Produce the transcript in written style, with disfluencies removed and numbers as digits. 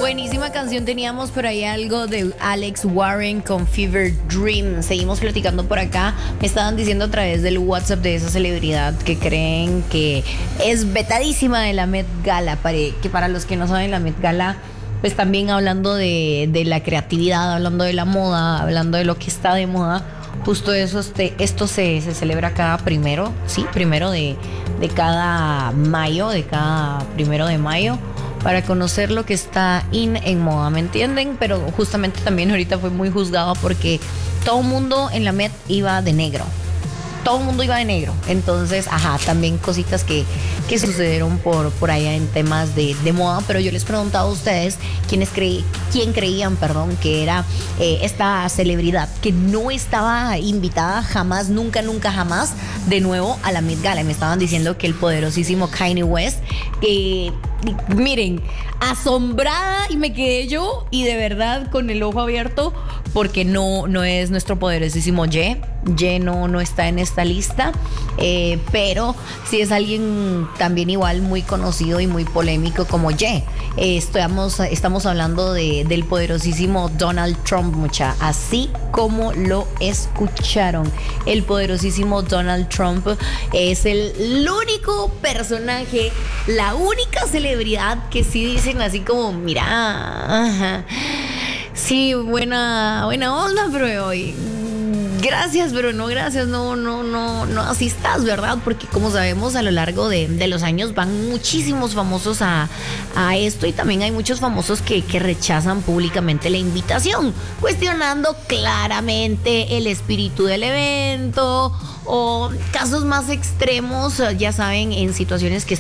Buenísima canción, teníamos por ahí algo de Alex Warren con Fever Dream. Seguimos platicando por acá. Me estaban diciendo a través del WhatsApp de esa celebridad que creen que es vetadísima de la Met Gala. Que para los que no saben, la Met Gala, pues también hablando de la creatividad, hablando de la moda, hablando de lo que está de moda. Justo eso, esto se celebra cada primero de cada mayo, de cada 1 de mayo, para conocer lo que está en moda, ¿me entienden? Pero justamente también ahorita fue muy juzgado porque todo el mundo en la Met iba de negro. Todo el mundo iba de negro. Entonces, también cositas que sucedieron por allá en temas de moda. Pero yo les preguntaba a ustedes quién creían que era esta celebridad que no estaba invitada jamás, nunca jamás de nuevo a la Met Gala. Me estaban diciendo que el poderosísimo Kanye West, miren, asombrada, y me quedé yo y de verdad con el ojo abierto porque no es nuestro poderosísimo Ye no está en esta lista, pero sí es alguien también igual muy conocido y muy polémico como Ye. Estamos hablando del poderosísimo Donald Trump, mucha, así como lo escucharon. El poderosísimo Donald Trump es el único personaje, la única celebridad que sí dicen así como, mira, sí, buena onda, pero hoy gracias, pero no gracias, no asistas, ¿verdad? Porque como sabemos, a lo largo de los años van muchísimos famosos a esto, y también hay muchos famosos que rechazan públicamente la invitación, cuestionando claramente el espíritu del evento, o casos más extremos, ya saben, en situaciones que